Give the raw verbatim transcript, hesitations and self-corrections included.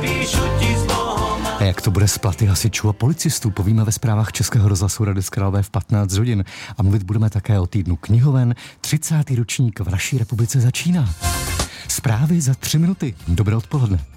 A jak to bude s platy hasičů a policistů, povíme ve zprávách Českého rozhlasu Hradec Králové v patnáct hodin. A mluvit budeme také o týdnu knihoven. třicátý ročník v naší republice začíná. Zprávy za tři minuty. Dobré odpoledne.